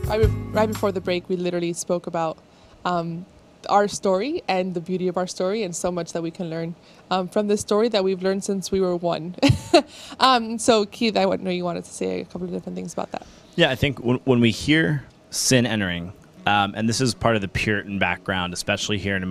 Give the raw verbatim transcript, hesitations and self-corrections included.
right, be- right before the break, we literally spoke about um, our story and the beauty of our story, and so much that we can learn um, from this story that we've learned since we were one. um, so, Keith, I know you wanted to say a couple of different things about that. Yeah, I think when, when we hear sin entering, um, and this is part of the Puritan background, especially here in